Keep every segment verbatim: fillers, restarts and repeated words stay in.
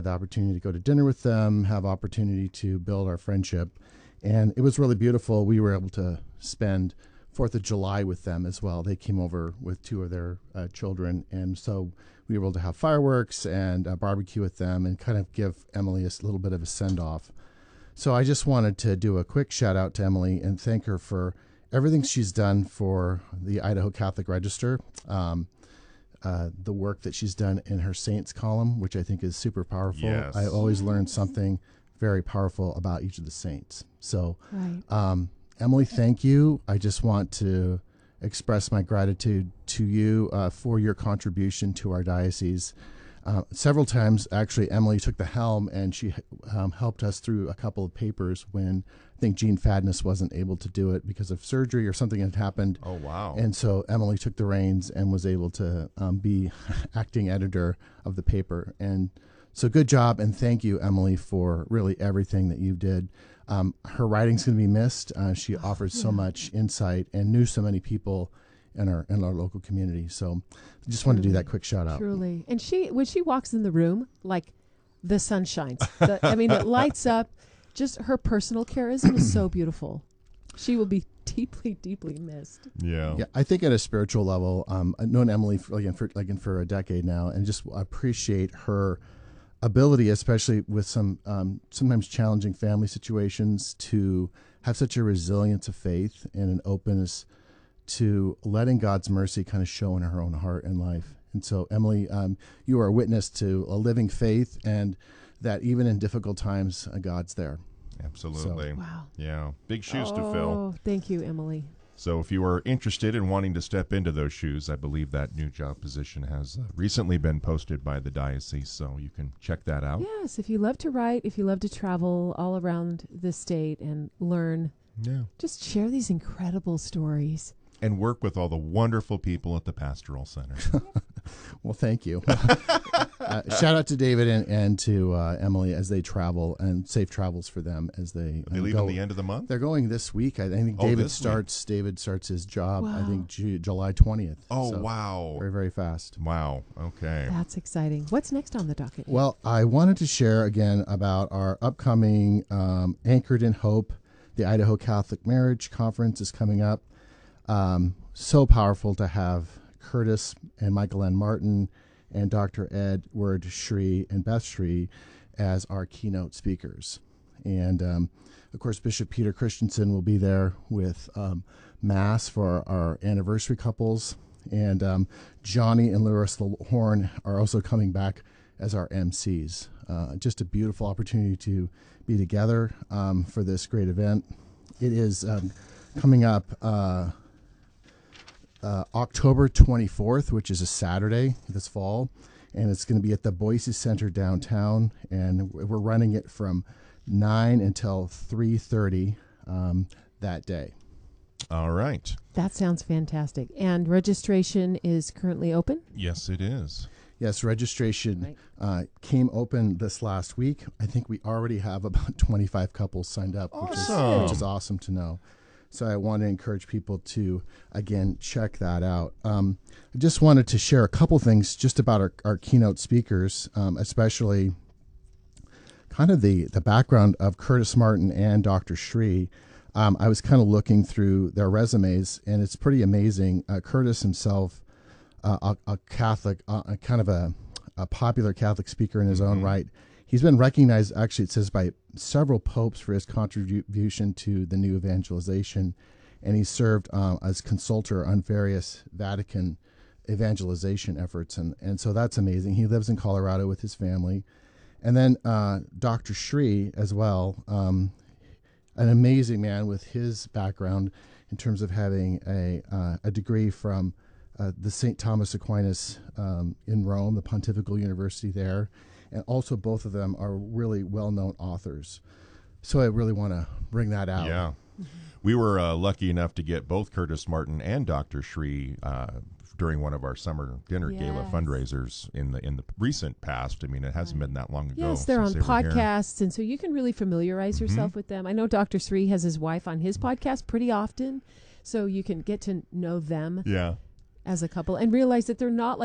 the opportunity to go to dinner with them, have opportunity to build our friendship. And it was really beautiful. We were able to spend Fourth of July with them as well. They came over with two of their uh, children. And so we were able to have fireworks and uh, barbecue with them and kind of give Emily a little bit of a send-off. So I just wanted to do a quick shout out to Emily and thank her for everything she's done for the Idaho Catholic Register. Um, Uh, the work that she's done in her Saints column, which I think is super powerful. Yes. I always learn something very powerful about each of the saints. So, right. um, Emily, thank you. I just want to express my gratitude to you uh, for your contribution to our diocese. Uh, several times, actually, Emily took the helm and she um, helped us through a couple of papers when I think Gene Fadness wasn't able to do it because of surgery or something had happened. Oh, wow. And so Emily took the reins and was able to um, be acting editor of the paper. And so good job, and thank you, Emily, for really everything that you did. Um, her writing's going to be missed. Uh, she offered so much insight and knew so many people in our in our local community. So I just wanted to do that quick shout out. Truly. And she, when she walks in the room, like the sun shines. The, I mean, it lights up. Just her personal charisma is so beautiful. She will be deeply, deeply missed. Yeah. Yeah, I think at a spiritual level, um, I've known Emily for, again, for, again, for a decade now, and just appreciate her ability, especially with some um, sometimes challenging family situations, to have such a resilience of faith and an openness to letting God's mercy kind of show in her own heart and life. And so, Emily, um, you are a witness to a living faith, and that even in difficult times, uh, God's there. Absolutely. So, wow. Yeah. Big shoes oh, to fill. Thank you, Emily. So if you are interested in wanting to step into those shoes, I believe that new job position has uh, recently been posted by the diocese, so you can check that out. Yes, if you love to write, if you love to travel all around the state and learn, Yeah. just share these incredible stories. And work with all the wonderful people at the Pastoral Center. Well, thank you. uh, shout out to David and, and to uh, Emily as they travel, and safe travels for them as they, They uh, leave go. on the end of the month? They're going this week. I think Oh, David this week. starts. David starts his job. I Wow. think Ju- July twentieth. Oh, So wow. Very very fast. Wow. Okay. That's exciting. What's next on the docket? Well, I wanted to share again about our upcoming um, Anchored in Hope. The Idaho Catholic Marriage Conference is coming up. Um, so powerful to have Curtis and Michael N. Martin and Doctor Edward Shree and Beth Shree as our keynote speakers. And, um, of course, Bishop Peter Christensen will be there with um, Mass for our anniversary couples. And um, Johnny and Larissa Horn are also coming back as our M Cs. Uh, just a beautiful opportunity to be together um, for this great event. It is um, coming up uh, uh, October twenty-fourth, which is a Saturday this fall, and it's going to be at the Boise Center downtown, and we're running it from nine until three thirty um, that day. All right. That sounds fantastic. And registration is currently open? Yes, it is. Yes, registration Right. uh, came open this last week. I think we already have about twenty-five couples signed up, which is, Awesome. which is awesome to know. So I want to encourage people to, again, check that out. Um, I just wanted to share a couple things just about our, our keynote speakers, um, especially kind of the, the background of Curtis Martin and Doctor Shree. Um, I was kind of looking through their resumes, and it's pretty amazing. Uh, Curtis himself, uh, a, a Catholic, uh, a kind of a, a popular Catholic speaker in his own right. He's been recognized, actually, it says, by several popes for his contribution to the new evangelization, and he served um, as consultor on various Vatican evangelization efforts, and, and so that's amazing. He lives in Colorado with his family. And then uh, Doctor Shree as well, um, an amazing man with his background in terms of having a, uh, a degree from uh, the Saint Thomas Aquinas um, in Rome, the Pontifical University there. And also both of them are really well-known authors. So I really want to bring that out. Yeah. We were uh, lucky enough to get both Curtis Martin and Doctor Shree uh, during one of our summer dinner gala Yes. fundraisers in the in the recent past. I mean, it hasn't been that long ago. Yes, they're on since they were here. podcasts, and so you can really familiarize yourself with them. I know Doctor Shree has his wife on his podcast pretty often, so you can get to know them Yeah. as a couple and realize that they're not like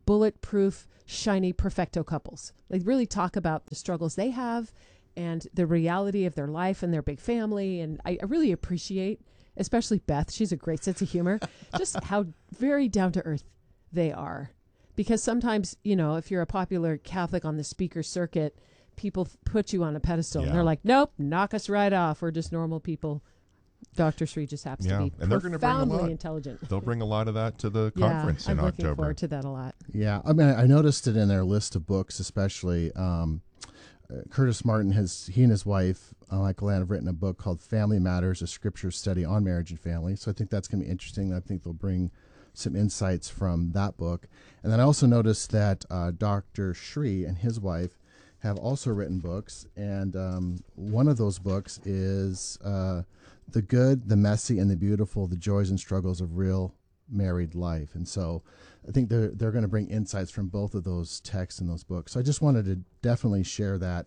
bulletproof, shiny, perfecto couples. They really talk about the struggles they have and the reality of their life and their big family. And I, I really appreciate, especially Beth, she's a great sense of humor, just how very down to earth they are. Because sometimes, you know, if you're a popular Catholic on the speaker circuit, people f- put you on a pedestal. Yeah. And they're like, nope, knock us right off. We're just normal people. Doctor Sri just happens Yeah, to be and they're gonna bring a profoundly lot. intelligent. They'll bring a lot of that to the Yeah, conference I'm in looking October. forward to that a lot. Yeah, I mean, I noticed it in their list of books, especially um, uh, Curtis Martin has he and his wife uh, Michael Ann have written a book called Family Matters: A Scripture Study on Marriage and Family. So I think that's going to be interesting. I think they'll bring some insights from that book. And then I also noticed that uh, Doctor Sri and his wife have also written books, and um, one of those books is uh, The Good, the Messy, and the Beautiful: The Joys and Struggles of Real Married Life. And so I think they're they're going to bring insights from both of those texts and those books. So I just wanted to definitely share that.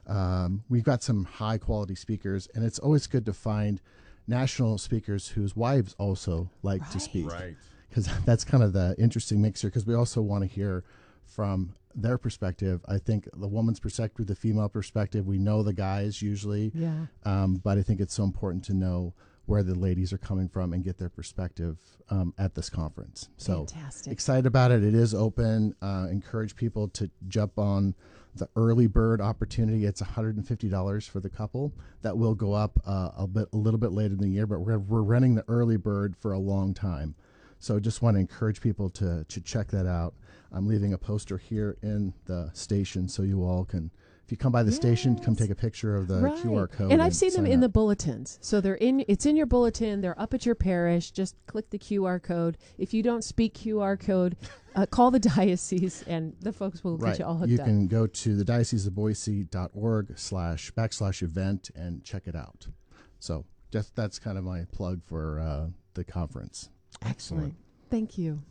Um, we've got some high quality speakers, and it's always good to find national speakers whose wives also like Right. to speak, Right. because that's kind of the interesting mixer, because we also want to hear from their perspective. I think the woman's perspective, the female perspective, we know the guys usually, Yeah. um, but I think it's so important to know where the ladies are coming from and get their perspective um, at this conference. So Fantastic. excited about it. It is open. Uh, encourage people to jump on the early bird opportunity. It's one hundred fifty dollars for the couple. That will go up uh, a bit, a little bit later in the year, but we're we're running the early bird for a long time. So just want to encourage people to to check that out. I'm leaving a poster here in the station, so you all can, if you come by the station, come Yes. take a picture of the Right. Q R code. And I've seen them sign in the up. bulletins. So they're in it's in your bulletin, they're up at your parish. Just click the Q R code. If you don't speak Q R code, uh, call the diocese and the folks will Right. get you all hooked You up. can go to the diocese of Boise dot org slash backslash event and check it out. So just that's kind of my plug for uh, the conference. Excellent. Thank you.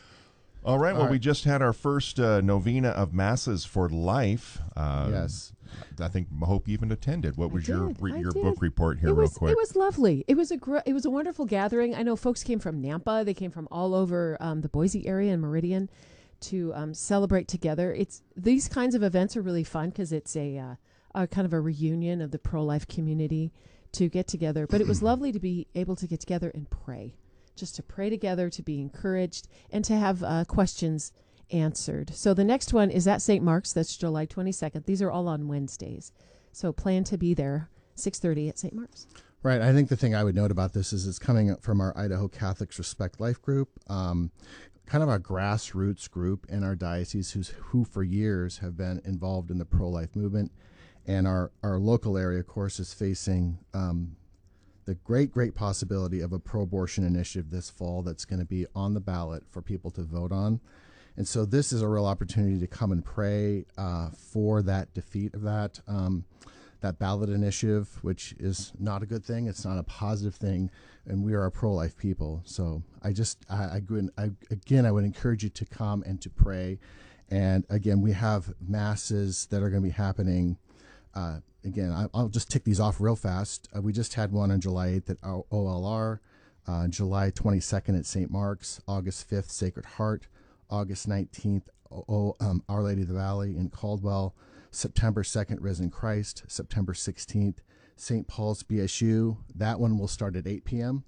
All right. Well, All we right. just had our first uh, novena of masses for life. Uh, Yes. I think Hope even attended. What I was your did. re- I your did. book report here, it real was quick? it was lovely. It was a gr- it was a wonderful gathering. I know folks came from Nampa. They came from all over um, the Boise area and Meridian to um, celebrate together. It's these kinds of events are really fun because it's a, uh, a kind of a reunion of the pro-life community to get together. But it was lovely to be able to get together and pray, just to pray together, to be encouraged, and to have uh, questions answered. So the next one is at Saint Mark's. That's July twenty-second. These are all on Wednesdays. So plan to be there, six thirty at Saint Mark's. Right. I think the thing I would note about this is it's coming up from our Idaho Catholics Respect Life group, um, kind of a grassroots group in our diocese who's, who for years have been involved in the pro-life movement. And our, our local area, of course, is facing um, the great, great possibility of a pro-abortion initiative this fall that's going to be on the ballot for people to vote on. And so this is a real opportunity to come and pray uh, for that defeat of that um, that ballot initiative, which is not a good thing. It's not a positive thing, and we are a pro-life people. So I just, I, I, would- I again, I would encourage you to come and to pray. And again, we have masses that are going to be happening. Uh, again, I, I'll just tick these off real fast. Uh, we just had one on July eighth at O L R, uh, July twenty-second at Saint Mark's, August fifth, Sacred Heart, August nineteenth, oh, um, Our Lady of the Valley in Caldwell, September second, Risen Christ, September sixteenth, Saint Paul's B S U. That one will start at eight p.m.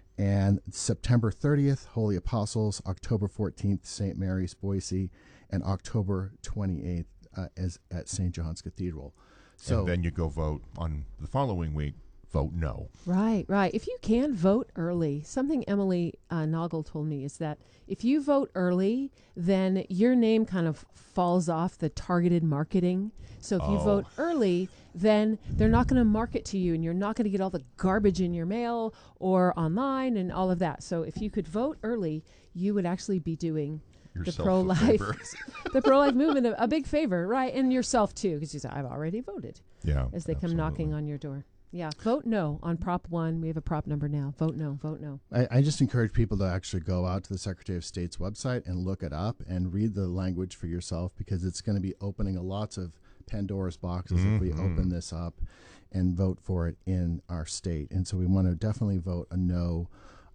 And September thirtieth, Holy Apostles, October fourteenth, Saint Mary's Boise, and October twenty-eighth uh, as at Saint John's Cathedral. So and then you go vote on the following week. Vote no. Right, right. If you can vote early, something Emily uh, Noggle told me is that if you vote early, then your name kind of falls off the targeted marketing. So if you Oh. vote early, then they're not going to market to you and you're not going to get all the garbage in your mail or online and all of that. So if you could vote early, you would actually be doing Yourself the a pro-life favor. the pro-life movement a, a big favor, right? And yourself too, because you say, I've already voted Yeah. as they come knocking on your door. Yeah, vote no on Prop one. We have a prop number now. Vote no, vote no. I, I just encourage people to actually go out to the Secretary of State's website and look it up and read the language for yourself, because it's going to be opening a lots of Pandora's boxes if we open this up and vote for it in our state. And so we want to definitely vote a no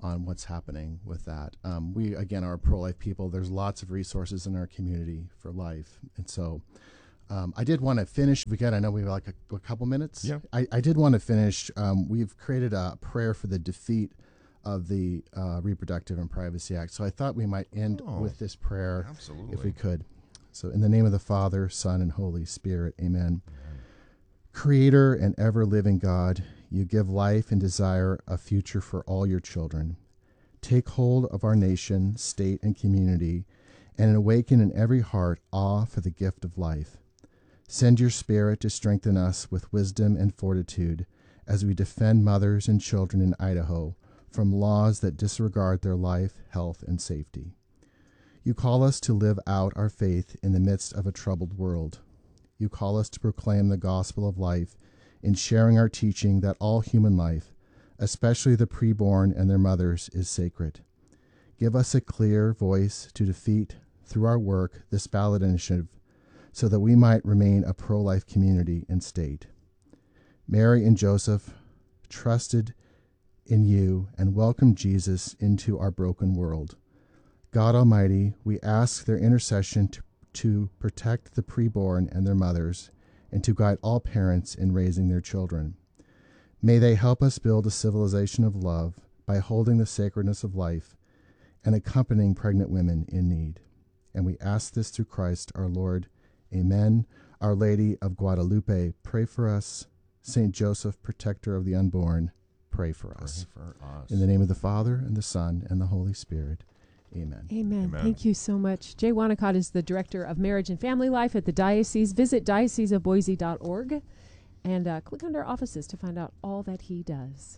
on what's happening with that. Um, we, again, are pro-life people. There's lots of resources in our community for life. And so um, I did want to finish. Again, I know we have like a, a couple minutes. Yeah. I, I did want to finish. Um, we've created a prayer for the defeat of the uh, Reproductive and Privacy Act. So I thought we might end Oh, with this prayer absolutely. if we could. So in the name of the Father, Son, and Holy Spirit, amen. Amen. Creator and ever-living God, you give life and desire a future for all your children. Take hold of our nation, state, and community, and awaken in every heart awe for the gift of life. Send your Spirit to strengthen us with wisdom and fortitude as we defend mothers and children in Idaho from laws that disregard their life, health, and safety. You call us to live out our faith in the midst of a troubled world. You call us to proclaim the gospel of life in sharing our teaching that all human life, especially the preborn and their mothers, is sacred. Give us a clear voice to defeat, through our work, this ballot initiative so that we might remain a pro-life community and state. Mary and Joseph trusted in you and welcomed Jesus into our broken world. God Almighty, we ask their intercession to, to protect the preborn and their mothers and to guide all parents in raising their children. May they help us build a civilization of love by holding the sacredness of life and accompanying pregnant women in need. And we ask this through Christ our Lord. Amen. Our Lady of Guadalupe, pray for us. Saint Joseph, protector of the unborn, pray for us. Pray for us. In the name of the Father, and the Son, and the Holy Spirit. Amen. Amen. Amen. Thank you so much. Jay Wanacott is the Director of Marriage and Family Life at the Diocese. Visit diocese of boise dot org and uh, click under offices to find out all that he does.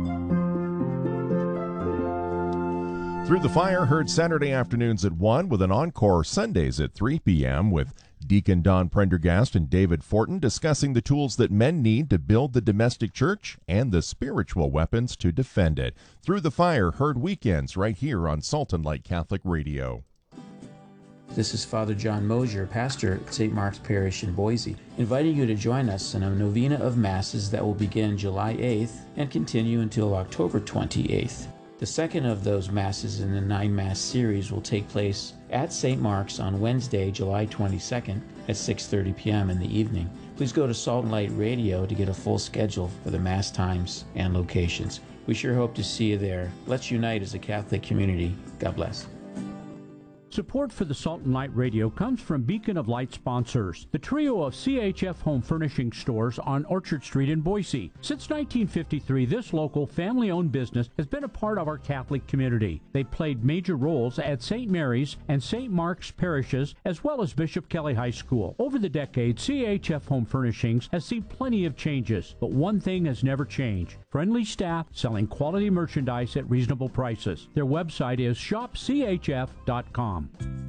Through the Fire, heard Saturday afternoons at one with an encore Sundays at three p.m. with Deacon Don Prendergast and David Fortin discussing the tools that men need to build the domestic church and the spiritual weapons to defend it. Through the Fire, heard weekends right here on Salt and Light Catholic Radio. This is Father John Mosier, pastor at Saint Mark's Parish in Boise, inviting you to join us in a novena of Masses that will begin July eighth and continue until October twenty-eighth. The second of those Masses in the nine-Mass series will take place at Saint Mark's on Wednesday, July twenty-second at six thirty p.m. in the evening. Please go to Salt and Light Radio to get a full schedule for the Mass times and locations. We sure hope to see you there. Let's unite as a Catholic community. God bless. Support for the Salt and Light Radio comes from Beacon of Light sponsors, the trio of C H F home furnishing stores on Orchard Street in Boise. Since nineteen fifty-three, this local family-owned business has been a part of our Catholic community. They played major roles at Saint Mary's and Saint Mark's parishes, as well as Bishop Kelly High School. Over the decades, C H F Home Furnishings has seen plenty of changes, but one thing has never changed: friendly staff selling quality merchandise at reasonable prices. Their website is shop c h f dot com.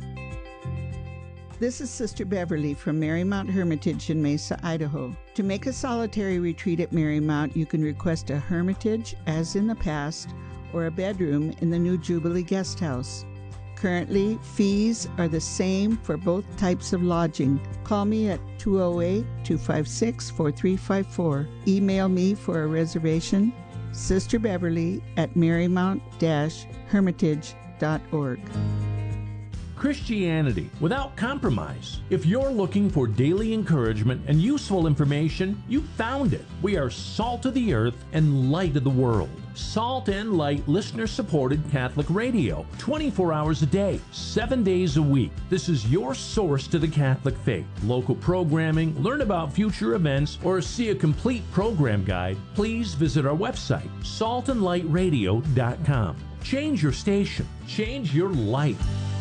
This is Sister Beverly from Marymount Hermitage in Mesa, Idaho. To make a solitary retreat at Marymount, you can request a hermitage, as in the past, or a bedroom in the new Jubilee Guest House. Currently, fees are the same for both types of lodging. Call me at two oh eight, two five six, four three five four. Email me for a reservation, Sister Beverly at marymount dash hermitage dot org. Christianity without compromise. If you're looking for daily encouragement and useful information, you found it. We are salt of the earth and light of the world. Salt and Light listener-supported Catholic radio, twenty-four hours a day, seven days a week. This is your source to the Catholic faith. Local programming, learn about future events, or see a complete program guide, please visit our website, salt and light radio dot com. Change your station. Change your life.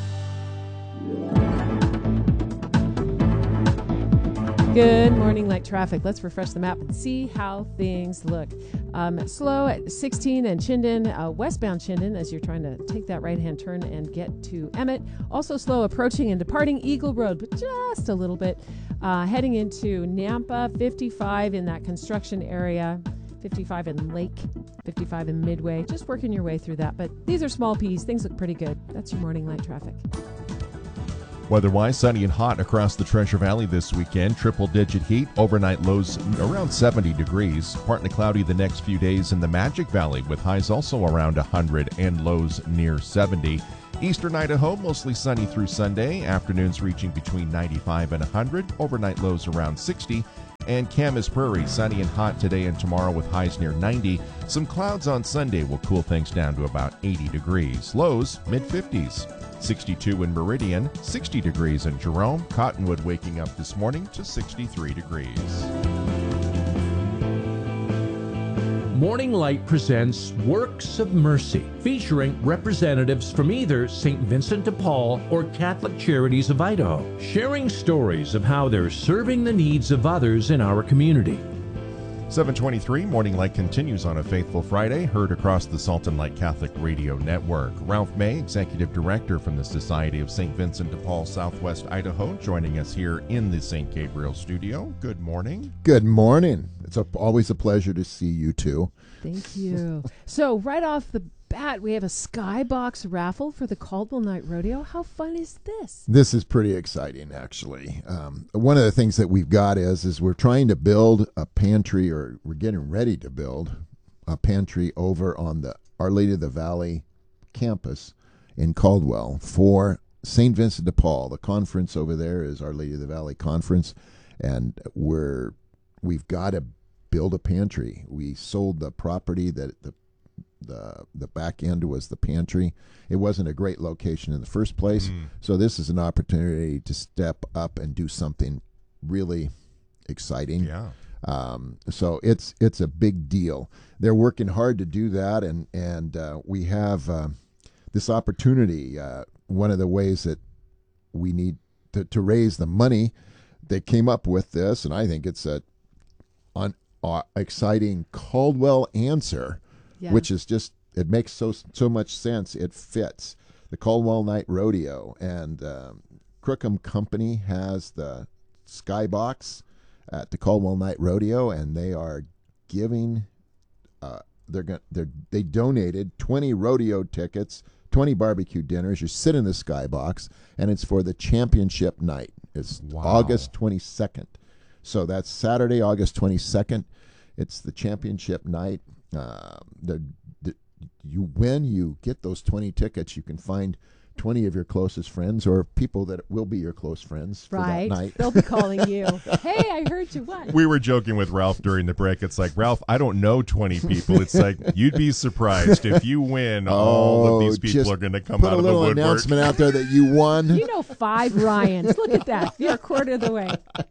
Good morning, Light Traffic. Let's refresh the map and see how things look. Um, slow at sixteen and Chinden, uh, westbound Chinden, as you're trying to take that right-hand turn and get to Emmett. Also slow approaching and departing Eagle Road, but just a little bit. Uh, heading into Nampa, fifty-five in that construction area, fifty-five in Lake, fifty-five in Midway. Just working your way through that, but these are small P's. Things look pretty good. That's your morning Light Traffic. Weather-wise, sunny and hot across the Treasure Valley this weekend. Triple-digit heat. Overnight lows around seventy degrees. Partly cloudy the next few days in the Magic Valley, with highs also around one hundred and lows near seventy. Eastern Idaho, mostly sunny through Sunday. Afternoons reaching between ninety-five and one hundred. Overnight lows around sixty. And Camas Prairie, sunny and hot today and tomorrow with highs near ninety. Some clouds on Sunday will cool things down to about eighty degrees. Lows, mid-fifties. sixty-two in Meridian, sixty degrees in Jerome. Cottonwood waking up this morning to sixty-three degrees. Morning Light presents Works of Mercy, featuring representatives from either Saint Vincent de Paul or Catholic Charities of Idaho, sharing stories of how they're serving the needs of others in our community. seven twenty-three, Morning Light continues on a Faithful Friday, heard across the Salt and Light Catholic Radio Network. Ralph May, Executive Director from the Society of Saint Vincent de Paul, Southwest Idaho, joining us here in the Saint Gabriel studio. Good morning. Good morning. It's a, always a pleasure to see you two. Thank you. So right off the bat, we have a skybox raffle for the Caldwell Night Rodeo. How fun is this? This is pretty exciting, actually. Um, one of the things that we've got is is we're trying to build a pantry, or we're getting ready to build a pantry over on the Our Lady of the Valley campus in Caldwell for Saint Vincent de Paul. The conference over there is Our Lady of the Valley Conference, and we're we've got to build a pantry. We sold the property that the the the back end was the pantry. It wasn't a great location in the first place, mm. so this is an opportunity to step up and do something really exciting. Yeah. Um, so it's it's a big deal. They're working hard to do that, and and uh, we have uh, this opportunity. Uh, one of the ways that we need to, to raise the money, they came up with this, and I think it's a an uh, exciting Caldwell answer. Yeah. Which is just, it makes so so much sense. It fits. The Caldwell Night Rodeo, and um, Crookham Company has the skybox at the Caldwell Night Rodeo, and they are giving, uh, they're going they're they donated twenty rodeo tickets, twenty barbecue dinners. You sit in the skybox, and it's for the championship night. It's wow. August twenty-second. So that's Saturday, August twenty-second. It's the championship night. Uh, the, the, you win, you get those twenty tickets. You can find twenty of your closest friends, or people that will be your close friends for right. that night. They'll be calling you. Hey, I heard you won. We were joking with Ralph during the break. It's like, Ralph, I don't know twenty people. It's like, you'd be surprised if you win. Oh, all of these people are going to come out of the woodwork. Put a little announcement out there that you won. You know five Ryans. Look at that. You're a quarter of the way.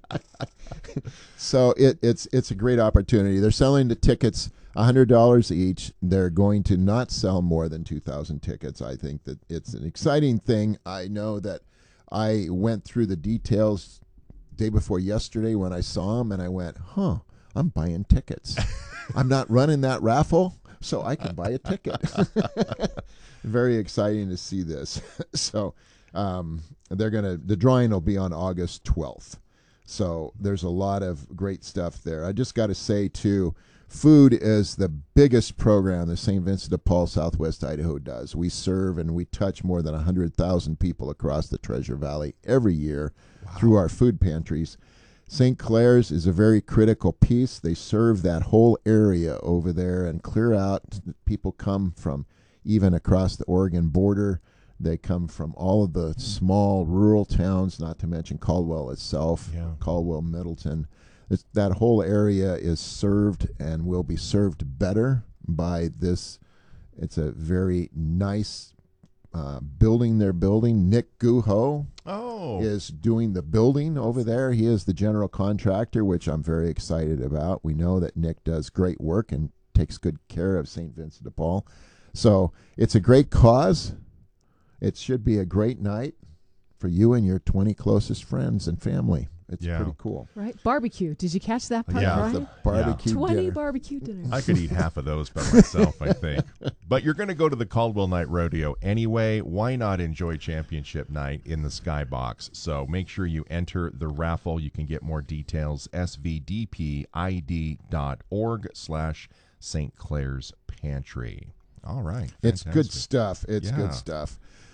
So it, it's it's a great opportunity. They're selling the tickets one hundred dollars each. They're going to not sell more than two thousand tickets. I think that it's an exciting thing. I know that I went through the details day before yesterday when I saw them, and I went, huh, I'm buying tickets. I'm not running that raffle, so I can buy a ticket. Very exciting to see this. So um, they're gonna the drawing will be on August twelfth. So there's a lot of great stuff there. I just got to say, too, food is the biggest program that Saint Vincent de Paul Southwest Idaho does. We serve and we touch more than one hundred thousand people across the Treasure Valley every year wow. through our food pantries. Saint Clair's is a very critical piece. They serve that whole area over there and clear out. People come from even across the Oregon border. They come from all of the small rural towns, not to mention Caldwell itself, yeah. Caldwell, Middleton. It's, that whole area is served and will be served better by this. It's a very nice uh, building they're building. Nick Guho oh. is doing the building over there. He is the general contractor, which I'm very excited about. We know that Nick does great work and takes good care of Saint Vincent de Paul. So it's a great cause. It should be a great night for you and your twenty closest friends and family. It's yeah. pretty cool. Right? Barbecue. Did you catch that part, yeah. Brian? The barbecue yeah. twenty dinner. barbecue dinners. I could eat half of those by myself, I think. But you're going to go to the Caldwell Night Rodeo anyway. Why not enjoy championship night in the skybox? So make sure you enter the raffle. You can get more details, s v d p i d dot org slash Saint Clair's Pantry. All right. It's Fantastic. good stuff. It's yeah. good stuff.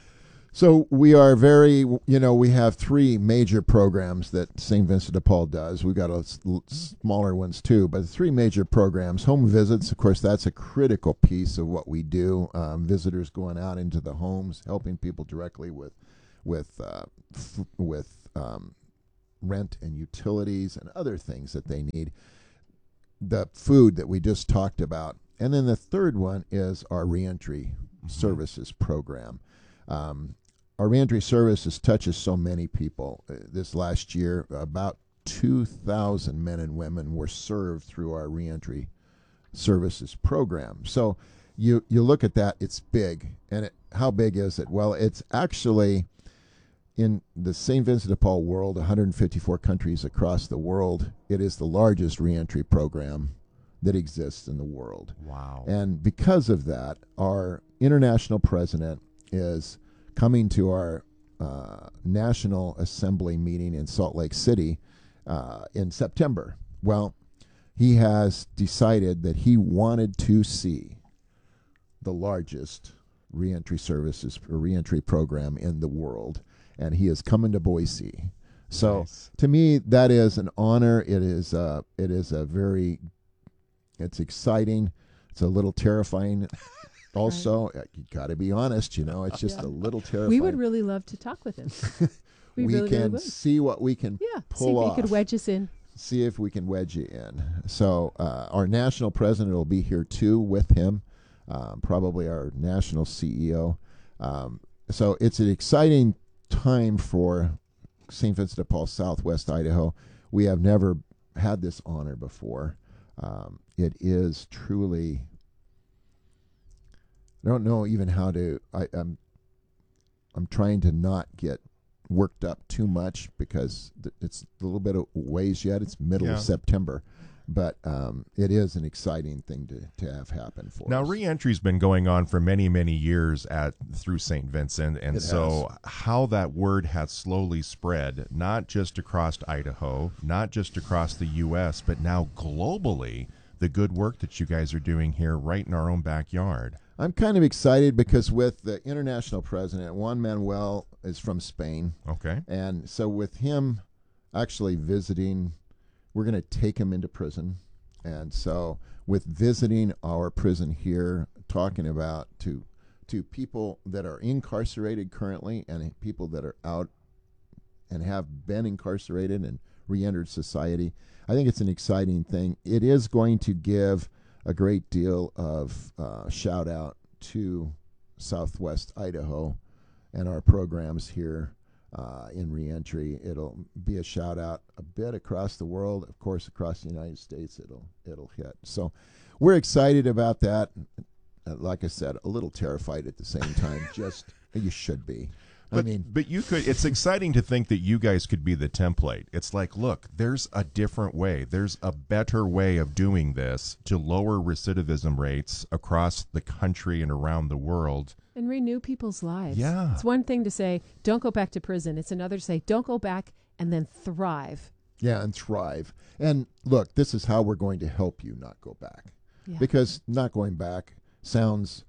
So we are very, you know, we have three major programs that Saint Vincent de Paul does. We've got a s- l- smaller ones too, but three major programs. Home visits, of course, that's a critical piece of what we do. Um, visitors going out into the homes, helping people directly with, with, uh, f- with um, rent and utilities and other things that they need. The food that we just talked about, and then the third one is our reentry mm-hmm. services program. Um, Our reentry services touches so many people. Uh, this last year, about two thousand men and women were served through our reentry services program. So you you look at that, it's big. And it, how big is it? Well, it's actually in the Saint Vincent de Paul world, one hundred fifty-four countries across the world, it is the largest reentry program that exists in the world. Wow. And because of that, our international president is coming to our uh, National Assembly meeting in Salt Lake City uh, in September. Well, he has decided that he wanted to see the largest reentry services or reentry program in the world, and he is coming to Boise. So Nice. To me, that is an honor. It is a, it is a very, it's exciting. It's a little terrifying. Also, right. You got to be honest, you know, it's just yeah. a little terrifying. We would really love to talk with him. we we really, can really would. see what we can yeah, pull see if off. he could wedge us in. See if we can wedge you in. So uh, our national president will be here too with him, um, probably our national C E O. Um, so it's an exciting time for Saint Vincent de Paul, Southwest Idaho. We have never had this honor before. Um, it is truly... I don't know even how to. I, I'm. I'm trying to not get worked up too much because th- it's a little bit of ways yet. It's middle Yeah. of September, but um, it is an exciting thing to, to have happen for now, us. Now, reentry's been going on for many, many years at through Saint Vincent, and It so has. how that word has slowly spread, not just across Idaho, not just across the U S, but now globally. The good work that you guys are doing here, right in our own backyard. I'm kind of excited because with the international president, Juan Manuel is from Spain. Okay. And so with him actually visiting, we're going to take him into prison. And so with visiting our prison here, talking about to to people that are incarcerated currently and people that are out and have been incarcerated and re-entered society, I think it's an exciting thing. It is going to give a great deal of uh, shout out to Southwest Idaho and our programs here uh, in reentry. It'll be a shout out a bit across the world, of course, across the United States. It'll it'll hit. So we're excited about that. Uh, like I said, a little terrified at the same time. Just you should be. But, I mean, but you could. It's exciting to think that you guys could be the template. It's like, look, there's a different way. There's a better way of doing this to lower recidivism rates across the country and around the world. And renew people's lives. Yeah. It's one thing to say, don't go back to prison. It's another to say, don't go back and then thrive. Yeah, and thrive. And look, this is how we're going to help you not go back. Yeah. Because not going back sounds,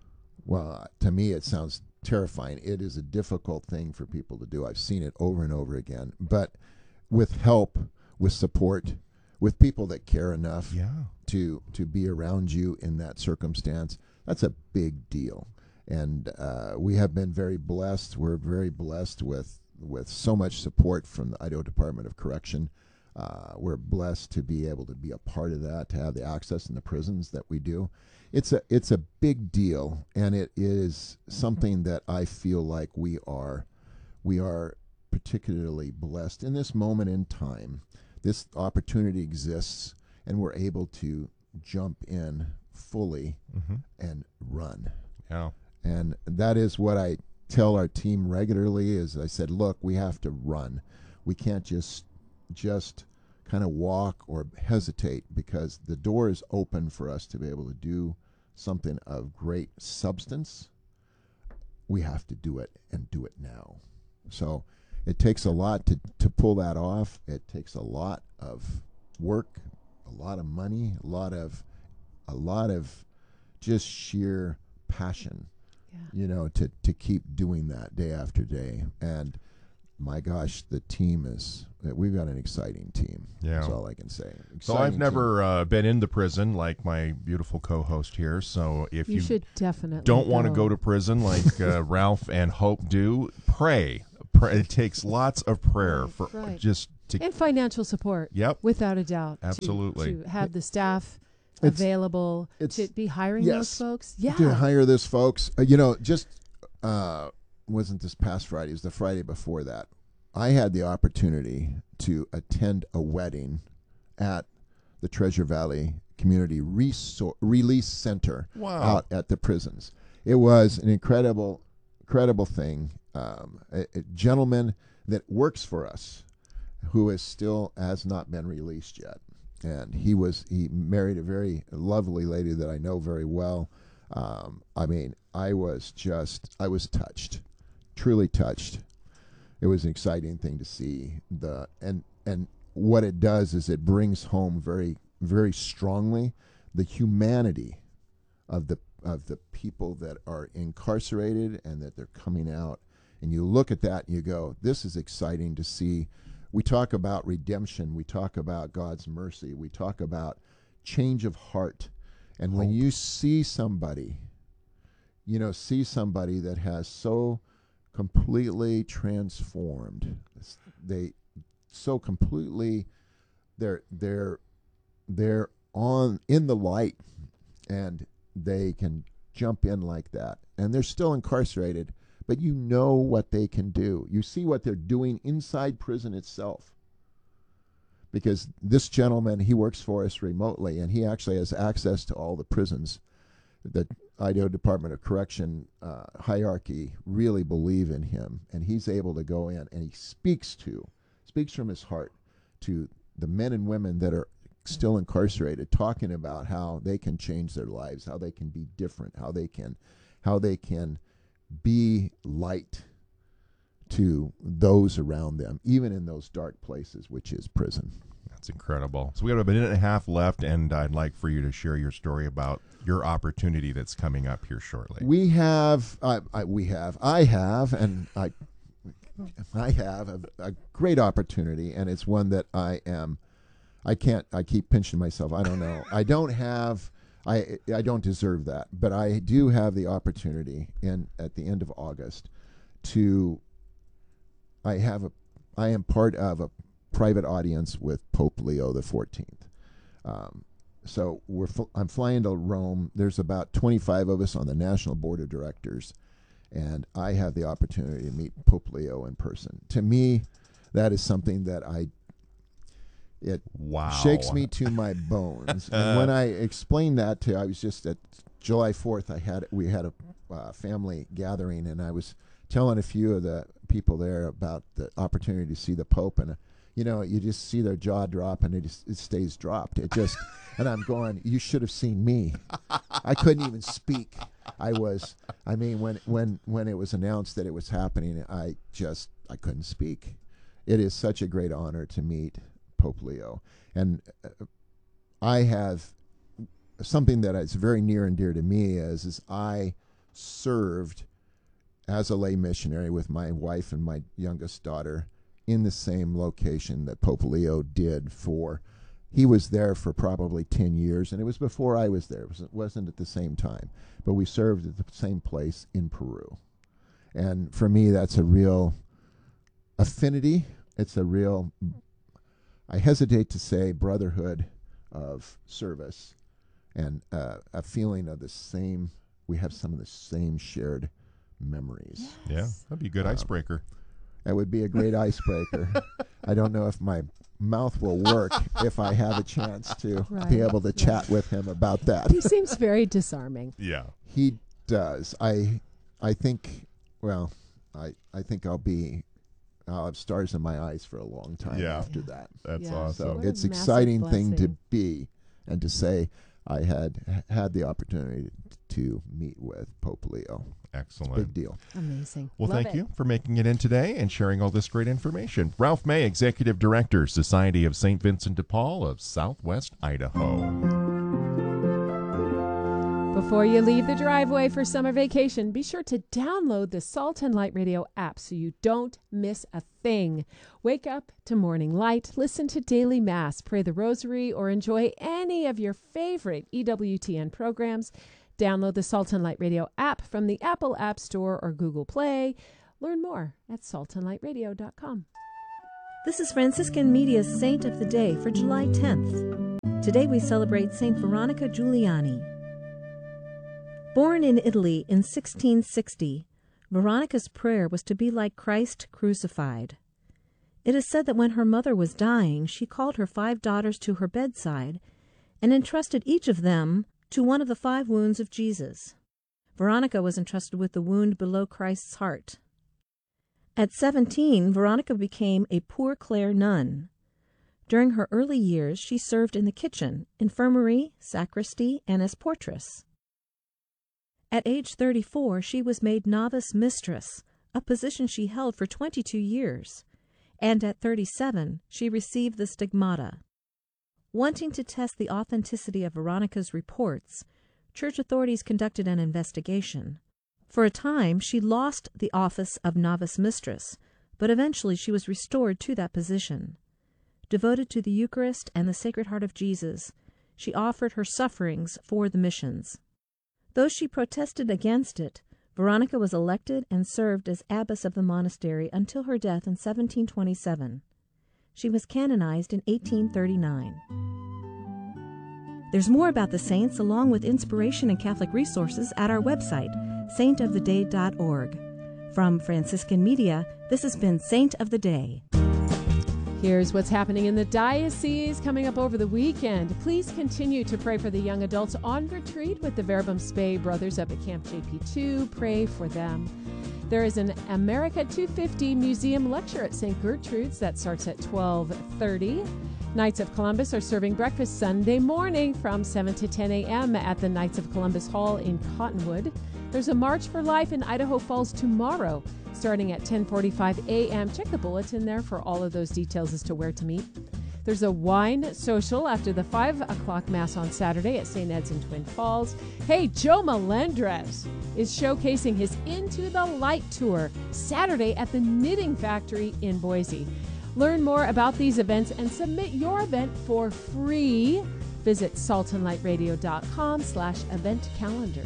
well, to me it sounds terrifying. It is a difficult thing for people to do. I've seen it over and over again. But with help, with support, with people that care enough Yeah. to to be around you in that circumstance, that's a big deal. And uh, we have been very blessed. We're very blessed with with so much support from the Idaho Department of Correction. Uh, we're blessed to be able to be a part of that, to have the access in the prisons that we do. It's a it's a big deal, and it is something that I feel like we are we are particularly blessed in this moment in time. This opportunity exists, and we're able to jump in fully Mm-hmm. and run. Yeah. And that is what I tell our team regularly. Is I said, look, we have to run. We can't just just kind of walk or hesitate, because the door is open for us to be able to do something of great substance. We have to do it, and do it now. So it takes a lot to, to pull that off. It takes a lot of work, a lot of money, a lot of a lot of just sheer passion Yeah. you know, to, to keep doing that day after day. And my gosh, the team is, we've got an exciting team. Yeah. That's all I can say. Exciting So I've team. never uh, been in the prison like my beautiful co-host here. So if You, you, should definitely don't want to go. go to prison like uh, Ralph and Hope do, pray. pray. It takes lots of prayer Right, for right. just to. And financial support. Yep. Without a doubt. to- Absolutely. To, have the staff It's- available it's- to be hiring yes. those folks. Yeah. To hire this folks. Uh, you know, just uh, wasn't this past Friday, it was the Friday before that. I had the opportunity to attend a wedding at the Treasure Valley Community Resor- Release Center Wow. out at the prisons. It was an incredible, incredible thing. Um, a, a gentleman that works for us who is still has not been released yet. And he was he married a very lovely lady that I know very well. Um, I mean, I was just I was touched, truly touched. It was an exciting thing to see the and and what it does is it brings home very very strongly the humanity of the of the people that are incarcerated and that they're coming out. And you look at that and you go, this is exciting to see. We talk about redemption. We talk about God's mercy. We talk about change of heart. And when you see somebody, you know, see somebody that has so completely transformed, they so completely, they're they're they're on in the light, and they can jump in like that, and they're still incarcerated. But you know what they can do. You see what they're doing inside prison itself. Because this gentleman, he works for us remotely, and he actually has access to all the prisons. The Idaho Department of Correction uh, hierarchy really believe in him, and he's able to go in, and he speaks to, speaks from his heart to the men and women that are still incarcerated, talking about how they can change their lives, how they can be different, how they can, how they can be light to those around them, even in those dark places, which is prison. That's incredible. So we have a minute and a half left, and I'd like for you to share your story about your opportunity that's coming up here shortly. We have, uh, I, we have, I have, and I, I have a, a great opportunity, and it's one that I am. I can't. I keep pinching myself. I don't know. I don't have. I I don't deserve that, but I do have the opportunity in at the end of August to. I have a. I am part of a private audience with Pope Leo the fourteenth. Um, so we're. Fl- I'm flying to Rome. There's about twenty-five of us on the National Board of Directors, and I have the opportunity to meet Pope Leo in person. To me, that is something that I. It wow. shakes me to my bones. And when I explained that to, I was just at July fourth. I had we had a uh, family gathering, and I was telling a few of the people there about the opportunity to see the Pope, and uh, you know, you just see their jaw drop, and it just it stays dropped. It just, and I'm going, you should have seen me. I couldn't even speak. I was, I mean, when when when it was announced that it was happening, I just I couldn't speak. It is such a great honor to meet Pope Leo, and uh, I have something that is very near and dear to me is is I served as a lay missionary with my wife and my youngest daughter in the same location that Pope Leo did for. He was there for probably ten years, and it was before I was there. It wasn't, wasn't at the same time, but we served at the same place in Peru. And for me, that's a real affinity. It's a real, I hesitate to say brotherhood of service, and uh, a feeling of the same, we have some of the same shared memories. Yeah, that'd be a good Um, icebreaker. That would be a great icebreaker. I don't know if my mouth will work if I have a chance to Right, be able to right. chat with him about that. He seems very disarming. Yeah. He does. I I think, well, I I think I'll be, I'll have stars in my eyes for a long time Yeah. after that. That's Yeah. awesome. So What a it's massive exciting thing to blessing. be and to say I had had the opportunity to meet with Pope Leo. Excellent. Big deal. Amazing. Well, Love thank it. you for making it in today and sharing all this great information. Ralph May, Executive Director, Society of Saint Vincent de Paul of Southwest Idaho. Before you leave the driveway for summer vacation, be sure to download the Salt and Light Radio app so you don't miss a thing. Wake up to morning light, listen to daily mass, pray the rosary, or enjoy any of your favorite E W T N programs. Download the Salt and Light Radio app from the Apple App Store or Google Play. Learn more at salt and light radio dot com. This is Franciscan Media's Saint of the Day for July tenth. Today we celebrate Saint Veronica Giuliani. Born in Italy in sixteen sixty, Veronica's prayer was to be like Christ crucified. It is said that when her mother was dying, she called her five daughters to her bedside and entrusted each of them to one of the five wounds of Jesus. Veronica was entrusted with the wound below Christ's heart. At seventeen, Veronica became a Poor Clare nun. During her early years, she served in the kitchen, infirmary, sacristy, and as portress. At age thirty-four, she was made novice mistress, a position she held for twenty-two years, and at thirty-seven, she received the stigmata. Wanting to test the authenticity of Veronica's reports, church authorities conducted an investigation. For a time, she lost the office of novice mistress, but eventually she was restored to that position. Devoted to the Eucharist and the Sacred Heart of Jesus, she offered her sufferings for the missions. Though she protested against it, Veronica was elected and served as abbess of the monastery until her death in seventeen twenty-seven. She was canonized in eighteen thirty-nine. There's more about the saints along with inspiration and Catholic resources at our website, saint of the day dot org. From Franciscan Media, this has been Saint of the Day. Here's what's happening in the diocese coming up over the weekend. Please continue to pray for the young adults on retreat with the Verbum Spey brothers up at Camp J P two. Pray for them. There is an America two fifty Museum lecture at Saint Gertrude's that starts at twelve thirty. Knights of Columbus are serving breakfast Sunday morning from seven to ten a.m. at the Knights of Columbus Hall in Cottonwood. There's a March for Life in Idaho Falls tomorrow, starting at ten forty-five a.m. Check the bulletin there for all of those details as to where to meet. There's a wine social after the five o'clock Mass on Saturday at Saint Ed's in Twin Falls. Hey, Joe Melendrez is showcasing his Into the Light tour Saturday at the Knitting Factory in Boise. Learn more about these events and submit your event for free. Visit salt and light radio dot com slash event calendar.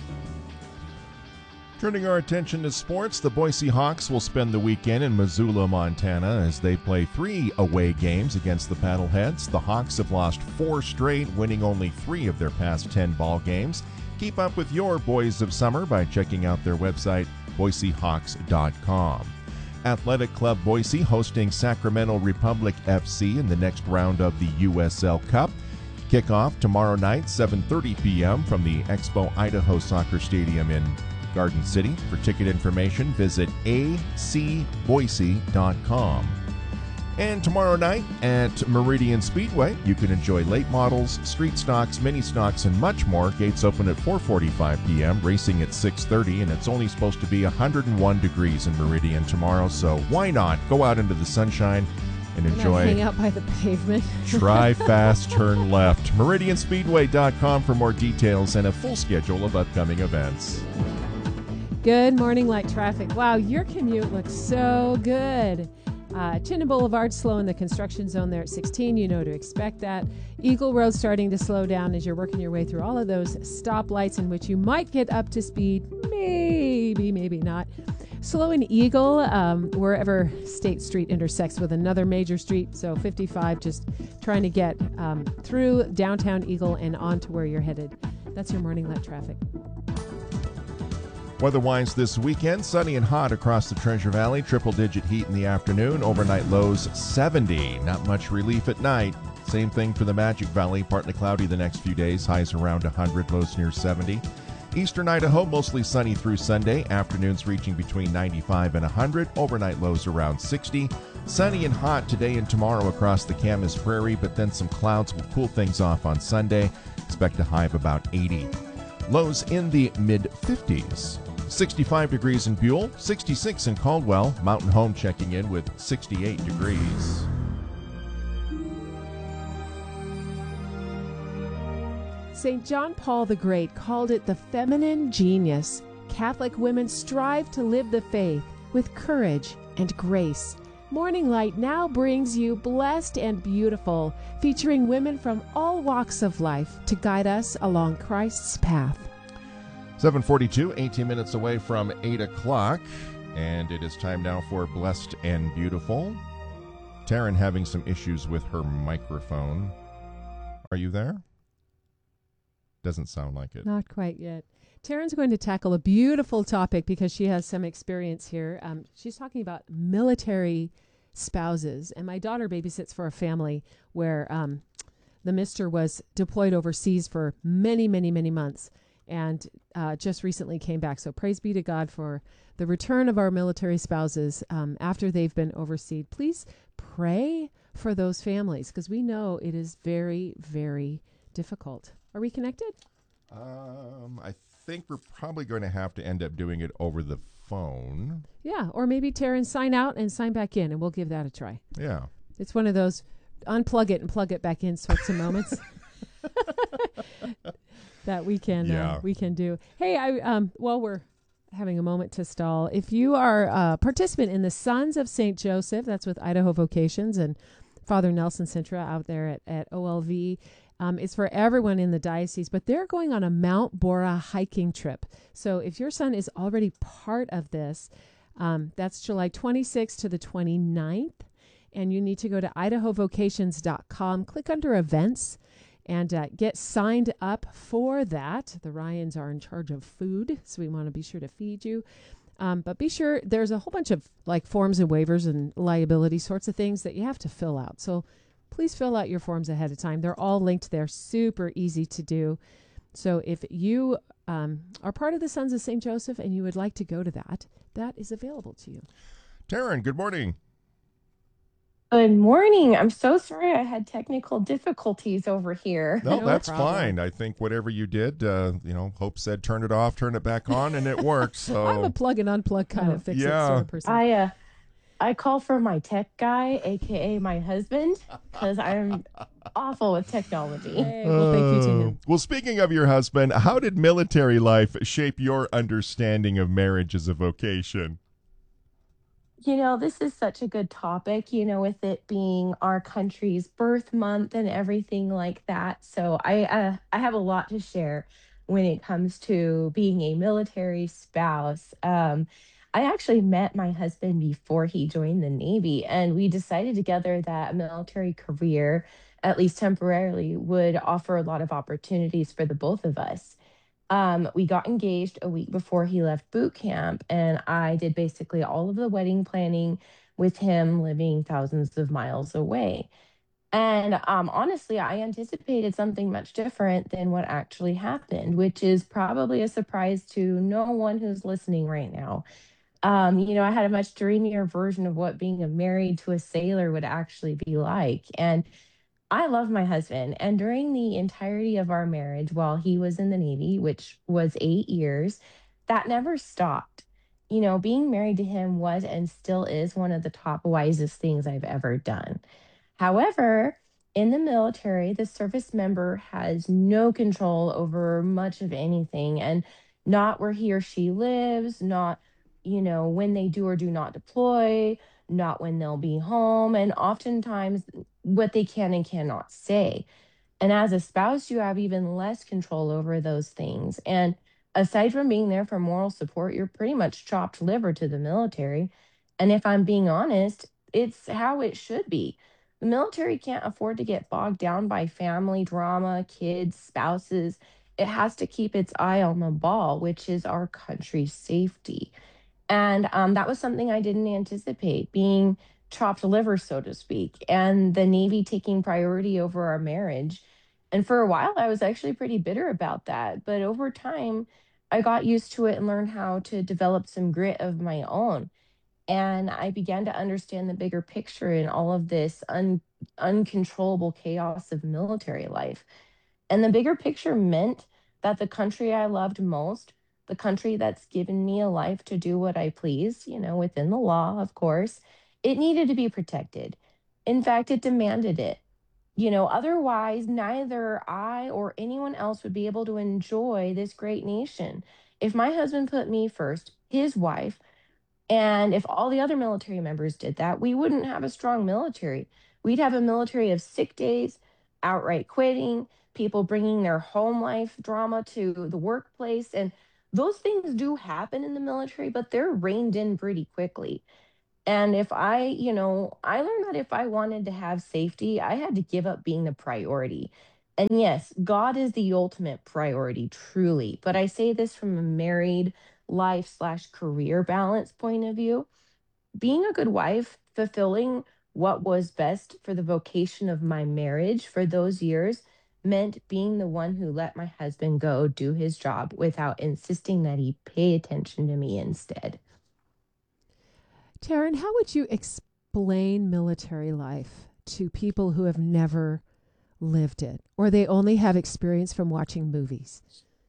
Turning our attention to sports, the Boise Hawks will spend the weekend in Missoula, Montana, as they play three away games against the Paddleheads. The Hawks have lost four straight, winning only three of their past ten ball games. Keep up with your Boys of Summer by checking out their website, boise hawks dot com. Athletic Club Boise hosting Sacramento Republic F C in the next round of the U S L Cup. Kickoff tomorrow night, seven thirty p.m. from the Expo Idaho Soccer Stadium in Garden City. For ticket information, visit a c boise dot com. And tomorrow night at Meridian Speedway, you can enjoy late models, street stocks, mini stocks, and much more. Gates open at four forty-five p.m., racing at six thirty, and it's only supposed to be one hundred one degrees in Meridian tomorrow, so why not go out into the sunshine and enjoy. Hang out by the pavement. Try fast, turn left. meridian speedway dot com for more details and a full schedule of upcoming events. Good morning, light traffic. Wow, your commute looks so good. Uh, Chinden Boulevard slow in the construction zone there at sixteen. You know to expect that. Eagle Road starting to slow down as you're working your way through all of those stoplights in which you might get up to speed. Maybe, maybe not. Slow in Eagle, um, wherever State Street intersects with another major street. So fifty-five, just trying to get um, through downtown Eagle and on to where you're headed. That's your morning light traffic. Weather-wise this weekend, sunny and hot across the Treasure Valley. Triple-digit heat in the afternoon. Overnight lows seventy. Not much relief at night. Same thing for the Magic Valley. Partly cloudy the next few days. Highs around one hundred, lows near seventy. Eastern Idaho, mostly sunny through Sunday. Afternoons reaching between ninety-five and one hundred. Overnight lows around sixty. Sunny and hot today and tomorrow across the Camas Prairie, but then some clouds will cool things off on Sunday. Expect a high of about eighty. Lows in the mid-fifties. sixty-five degrees in Buell, sixty-six in Caldwell. Mountain Home checking in with sixty-eight degrees. Saint John Paul the Great called it the feminine genius. Catholic women strive to live the faith with courage and grace. Morning Light now brings you Blessed and Beautiful, featuring women from all walks of life to guide us along Christ's path. seven forty-two, eighteen minutes away from eight o'clock, and it is time now for Blessed and Beautiful. Taryn having some issues with her microphone. Are you there? Doesn't sound like it. Not quite yet. Taryn's going to tackle a beautiful topic because she has some experience here. Um, she's talking about military spouses. And my daughter babysits for a family where um, the mister was deployed overseas for many, many, many months and uh, just recently came back. So praise be to God for the return of our military spouses um, after they've been overseas. Please pray for those families because we know it is very, very difficult. Are we connected? Um, I think we're probably going to have to end up doing it over the phone. Yeah, or maybe Taryn sign out and sign back in, and we'll give that a try. Yeah. It's one of those unplug it and plug it back in sorts of moments that we can Yeah. uh, we can do. Hey, I um while we're having a moment to stall, if you are a participant in the Sons of Saint Joseph, that's with Idaho Vocations and Father Nelson Sintra out there at, at O L V. Um, it's for everyone in the diocese, but they're going on a Mount Bora hiking trip. So if your son is already part of this, um, that's July twenty-sixth to the twenty-ninth. And you need to go to idaho vocations dot com, click under events, and uh, get signed up for that. The Ryans are in charge of food, so we want to be sure to feed you. Um, but be sure there's a whole bunch of like forms and waivers and liability sorts of things that you have to fill out. So please fill out your forms ahead of time. They're all linked there, super easy to do. So if you um, are part of the Sons of Saint Joseph and you would like to go to that, that is available to you. Taryn, good morning. Good morning. I'm so sorry I had technical difficulties over here. No, No that's problem. fine. I think whatever you did, uh, you know, Hope said turn it off, turn it back on, and it worked. So I'm a plug and unplug kind of fix it Yeah. sort of person. I uh, I call for my tech guy, aka my husband, because I'm awful with technology. Hey, well, thank you to Uh, him. Well, speaking of your husband, how did military life shape your understanding of marriage as a vocation? You know, this is such a good topic, you know, with it being our country's birth month and everything like that. So I uh, I have a lot to share when it comes to being a military spouse. Um, I actually met my husband before he joined the Navy, and we decided together that a military career, at least temporarily, would offer a lot of opportunities for the both of us. Um, we got engaged a week before he left boot camp, and I did basically all of the wedding planning with him living thousands of miles away. And um, honestly, I anticipated something much different than what actually happened, which is probably a surprise to no one who's listening right now. Um, you know, I had a much dreamier version of what being a married to a sailor would actually be like. And I love my husband. And during the entirety of our marriage, while he was in the Navy, which was eight years, that never stopped. You know, being married to him was and still is one of the top wisest things I've ever done. However, in the military, the service member has no control over much of anything, and not where he or she lives, not, you know, when they do or do not deploy, not when they'll be home, and oftentimes what they can and cannot say. And as a spouse, you have even less control over those things. And aside from being there for moral support, you're pretty much chopped liver to the military. And if I'm being honest, it's how it should be. The military can't afford to get bogged down by family drama, kids, spouses. It has to keep its eye on the ball, which is our country's safety. And um, that was something I didn't anticipate, being chopped liver, so to speak, and the Navy taking priority over our marriage. And for a while, I was actually pretty bitter about that. But over time, I got used to it and learned how to develop some grit of my own. And I began to understand the bigger picture in all of this un- uncontrollable chaos of military life. And the bigger picture meant that the country I loved most, the country that's given me a life to do what I please, you know, within the law, of course, it needed to be protected. In fact, it demanded it. You know, otherwise, neither I or anyone else would be able to enjoy this great nation. If my husband put me first, his wife, and if all the other military members did that, we wouldn't have a strong military. We'd have a military of sick days, outright quitting, people bringing their home life drama to the workplace. And those things do happen in the military, but they're reined in pretty quickly. And if I, you know, I learned that if I wanted to have safety, I had to give up being the priority. And yes, God is the ultimate priority, truly. But I say this from a married life slash career balance point of view. Being a good wife, fulfilling what was best for the vocation of my marriage for those years meant being the one who let my husband go do his job without insisting that he pay attention to me instead. Taryn, how would you explain military life to people who have never lived it, or they only have experience from watching movies?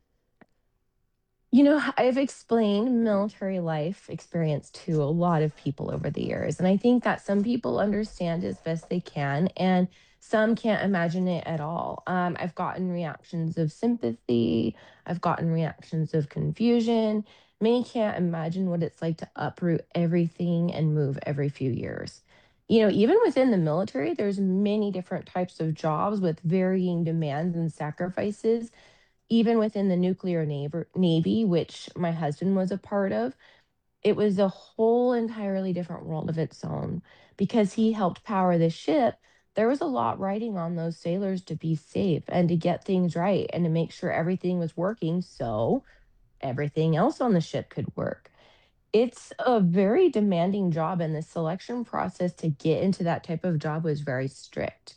You know, I've explained military life experience to a lot of people over the years, and I think that some people understand as best they can, and some can't imagine it at all. Um, I've gotten reactions of sympathy, I've gotten reactions of confusion. Many can't imagine what it's like to uproot everything and move every few years. You know, even within the military, there's many different types of jobs with varying demands and sacrifices. Even within the nuclear navy, navy, which my husband was a part of, it was a whole entirely different world of its own. Because he helped power the ship, there was a lot riding on those sailors to be safe and to get things right and to make sure everything was working so everything else on the ship could work. It's a very demanding job, and the selection process to get into that type of job was very strict.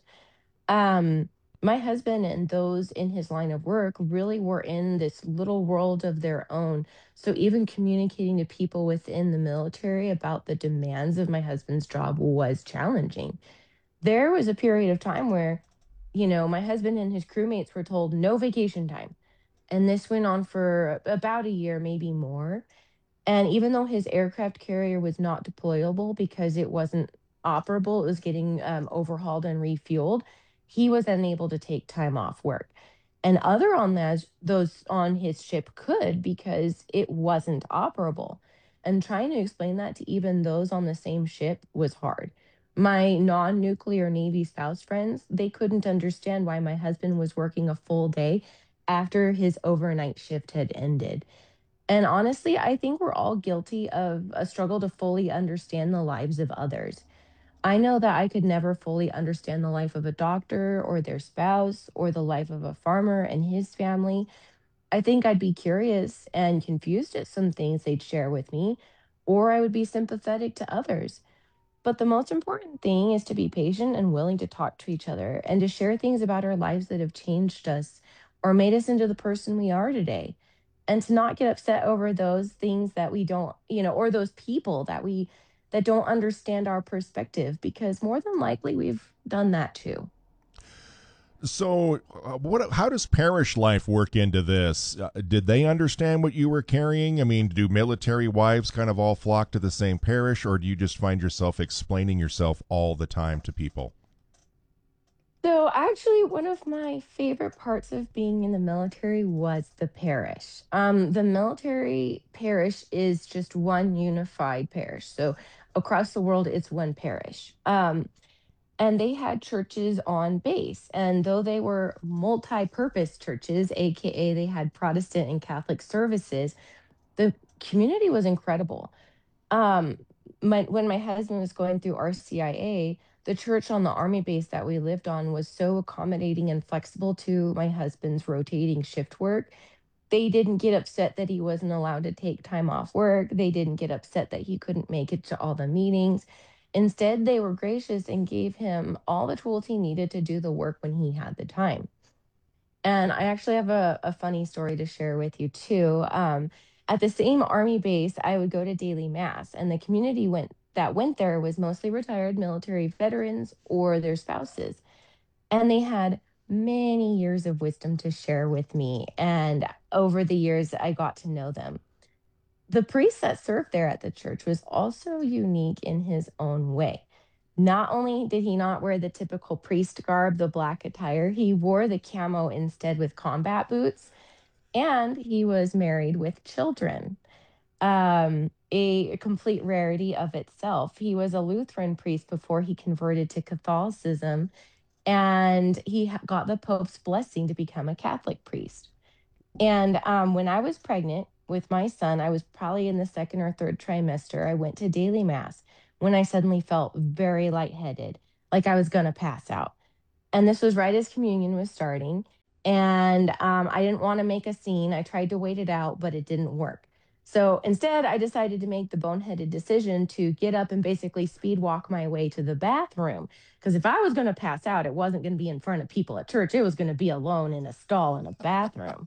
Um, my husband and those in his line of work really were in this little world of their own. So even communicating to people within the military about the demands of my husband's job was challenging. There was a period of time where, you know, my husband and his crewmates were told no vacation time. And this went on for about a year, maybe more. And even though his aircraft carrier was not deployable because it wasn't operable, it was getting um, overhauled and refueled, he was unable to take time off work. And other on those, those on his ship could because it wasn't operable. And trying to explain that to even those on the same ship was hard. My non nuclear Navy spouse friends, they couldn't understand why my husband was working a full day after his overnight shift had ended. And honestly, I think we're all guilty of a struggle to fully understand the lives of others. I know that I could never fully understand the life of a doctor or their spouse or the life of a farmer and his family. I think I'd be curious and confused at some things they'd share with me, or I would be sympathetic to others. But the most important thing is to be patient and willing to talk to each other and to share things about our lives that have changed us or made us into the person we are today. And to not get upset over those things that we don't, you know, or those people that we that don't understand our perspective, because more than likely we've done that too. So, uh, what? How does parish life work into this? Uh, did they understand what you were carrying? I mean, do military wives kind of all flock to the same parish, or do you just find yourself explaining yourself all the time to people? So, actually, one of my favorite parts of being in the military was the parish. Um, the military parish is just one unified parish. So, across the world, it's one parish. Um, and they had churches on base. And though they were multi purpose churches, A K A they had Protestant and Catholic services, the community was incredible. Um, my, when my husband was going through R C I A, the church on the army base that we lived on was so accommodating and flexible to my husband's rotating shift work. They didn't get upset that he wasn't allowed to take time off work. They didn't get upset that he couldn't make it to all the meetings. Instead, they were gracious and gave him all the tools he needed to do the work when he had the time. And I actually have a, a funny story to share with you too. Um, at the same army base, I would go to daily mass, and the community went that went there was mostly retired military veterans or their spouses. And they had many years of wisdom to share with me. And over the years, I got to know them. The priest that served there at the church was also unique in his own way. Not only did he not wear the typical priest garb, the black attire, he wore the camo instead with combat boots, and he was married with children. Um, a complete rarity of itself. He was a Lutheran priest before he converted to Catholicism, and he ha- got the Pope's blessing to become a Catholic priest. And um, when I was pregnant with my son, I was probably in the second or third trimester. I went to daily mass when I suddenly felt very lightheaded, like I was going to pass out. And this was right as communion was starting. And um, I didn't want to make a scene. I tried to wait it out, but it didn't work. So instead, I decided to make the boneheaded decision to get up and basically speed walk my way to the bathroom. Because if I was going to pass out, it wasn't going to be in front of people at church. It was going to be alone in a stall in a bathroom.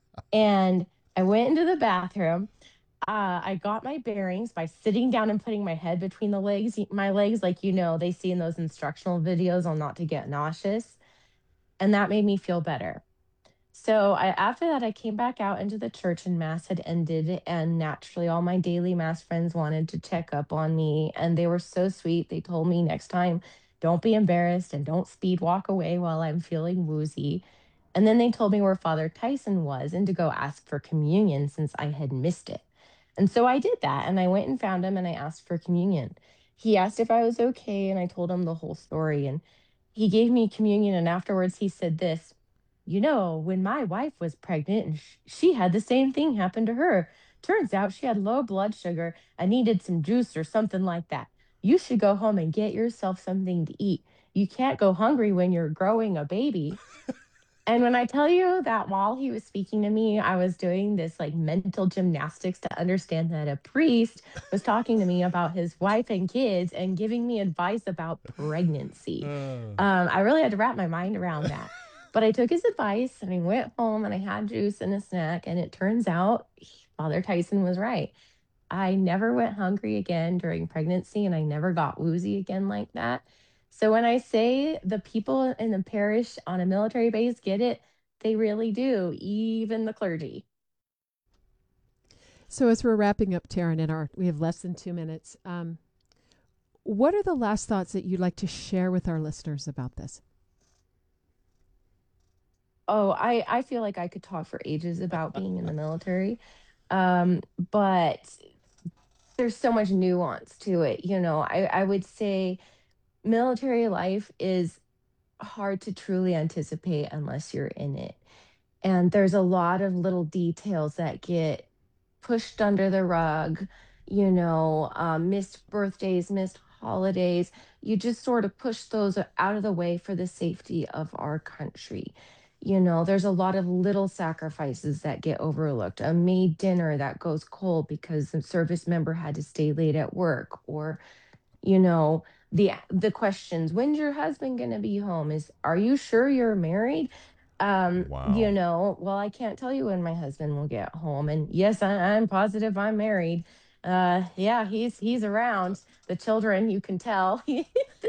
And I went into the bathroom. Uh, I got my bearings by sitting down and putting my head between the legs, my legs, like, you know, they see in those instructional videos on not to get nauseous. And that made me feel better. So I, after that, I came back out into the church and mass had ended. And naturally, all my daily mass friends wanted to check up on me. And they were so sweet. They told me next time, don't be embarrassed and don't speed walk away while I'm feeling woozy. And then they told me where Father Tyson was and to go ask for communion since I had missed it. And so I did that. And I went and found him and I asked for communion. He asked if I was okay. And I told him the whole story. And he gave me communion. And afterwards, he said this. You know, when my wife was pregnant and sh- she had the same thing happen to her. Turns out she had low blood sugar and needed some juice or something like that. You should go home and get yourself something to eat. You can't go hungry when you're growing a baby. And when I tell you that while he was speaking to me, I was doing this like mental gymnastics to understand that a priest was talking to me about his wife and kids and giving me advice about pregnancy. Um, I really had to wrap my mind around that. But I took his advice and I went home and I had juice and a snack. And it turns out Father Tyson was right. I never went hungry again during pregnancy and I never got woozy again like that. So when I say the people in the parish on a military base get it, they really do, even the clergy. So as we're wrapping up, Taryn, in our, we have less than two minutes. Um, what are the last thoughts that you'd like to share with our listeners about this? Oh, I, I feel like I could talk for ages about being in the military. Um, but there's so much nuance to it. You know, I, I would say military life is hard to truly anticipate unless you're in it. And there's a lot of little details that get pushed under the rug, you know, um, missed birthdays, missed holidays. You just sort of push those out of the way for the safety of our country. You know, there's a lot of little sacrifices that get overlooked. A May dinner that goes cold because a service member had to stay late at work, or, you know, the the questions, when's your husband going to be home? Is, are you sure you're married? Um, Wow. You know, well, I can't tell you when my husband will get home. And yes, I, I'm positive I'm married. Uh, yeah, he's he's around. The children, you can tell, he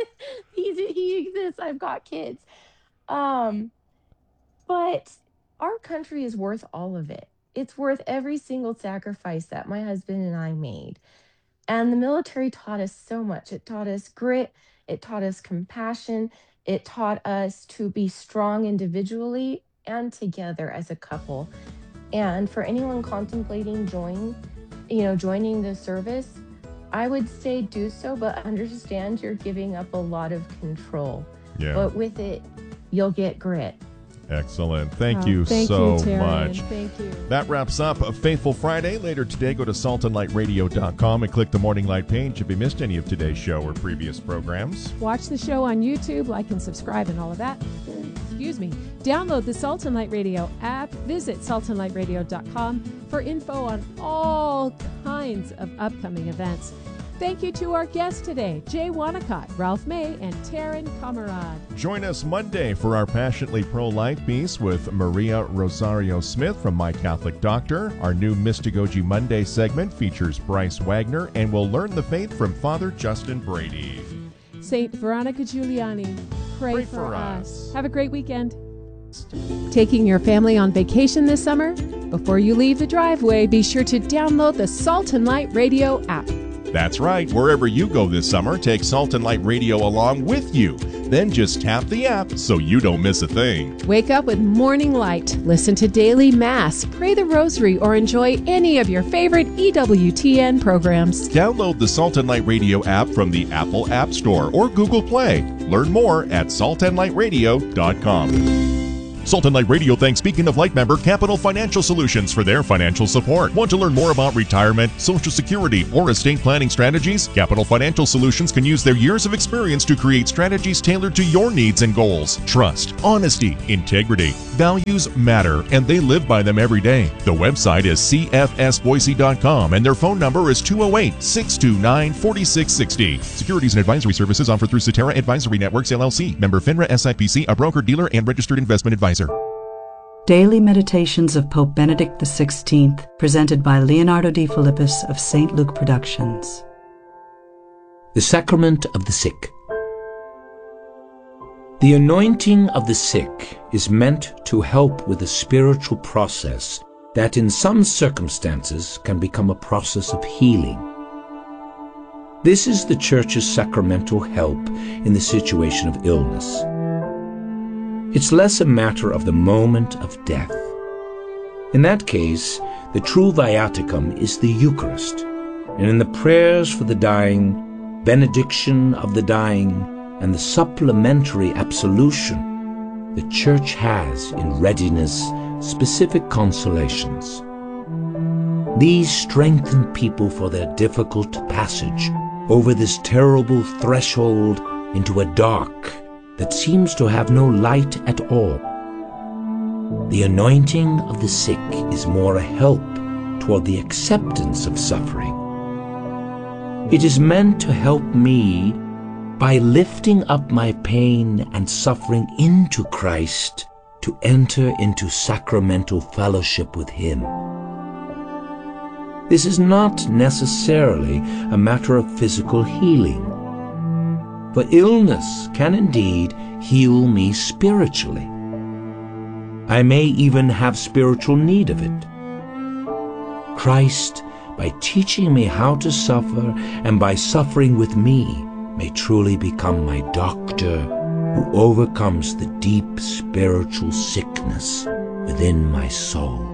he exists. I've got kids. Um, But our country is worth all of it. It's worth every single sacrifice that my husband and I made. And the military taught us so much. It taught us grit. It taught us compassion. It taught us to be strong individually and together as a couple. And for anyone contemplating join, you know, joining the service, I would say do so, but understand you're giving up a lot of control. Yeah. But with it, you'll get grit. Excellent. Thank Oh, you thank so you, Taryn. much. Thank you. That wraps up a Faithful Friday. Later today, go to salt and light radio dot com and click the Morning Light page if you missed any of today's show or previous programs. Watch the show on YouTube, like and subscribe and all of that. Excuse me. Download the Salt and Light Radio app. Visit salt and light radio dot com for info on all kinds of upcoming events. Thank you to our guests today, Jay Wanacott, Ralph May, and Taryn Kamerad. Join us Monday for our Passionately Pro-Life piece with Maria Rosario Smith from My Catholic Doctor. Our new Mystagogy Monday segment features Bryce Wagner, and we'll learn the faith from Father Justin Brady. Saint Veronica Giuliani, pray, Pray for, for us. us. Have a great weekend. Taking your family on vacation this summer? Before you leave the driveway, be sure to download the Salt and Light Radio app. That's right. Wherever you go this summer, take Salt and Light Radio along with you. Then just tap the app so you don't miss a thing. Wake up with Morning Light, listen to Daily Mass, pray the Rosary, or enjoy any of your favorite E W T N programs. Download the Salt and Light Radio app from the Apple App Store or Google Play. Learn more at salt and light radio dot com. Salt and Light Radio thanks Beacon of Light member Capital Financial Solutions for their financial support. Want to learn more about retirement, Social Security, or estate planning strategies? Capital Financial Solutions can use their years of experience to create strategies tailored to your needs and goals. Trust, honesty, integrity, values matter, and they live by them every day. The website is c f s boise dot com, and their phone number is two oh eight, six two nine, four six six oh. Securities and advisory services offered through Cetera Advisory Networks, L L C. Member FINRA S I P C, a broker-dealer and registered investment advisor. Daily Meditations of Pope Benedict the sixteenth, presented by Leonardo D. Philippus of Saint Luke Productions. The Sacrament of the Sick. The anointing of the sick is meant to help with a spiritual process that in some circumstances can become a process of healing. This is the Church's sacramental help in the situation of illness. It's less a matter of the moment of death. In that case, the true viaticum is the Eucharist, and in the prayers for the dying, benediction of the dying, and the supplementary absolution, the Church has in readiness specific consolations. These strengthen people for their difficult passage over this terrible threshold into a dark that seems to have no light at all. The anointing of the sick is more a help toward the acceptance of suffering. It is meant to help me by lifting up my pain and suffering into Christ to enter into sacramental fellowship with Him. This is not necessarily a matter of physical healing, but illness can indeed heal me spiritually. I may even have spiritual need of it. Christ, by teaching me how to suffer and by suffering with me, may truly become my doctor who overcomes the deep spiritual sickness within my soul.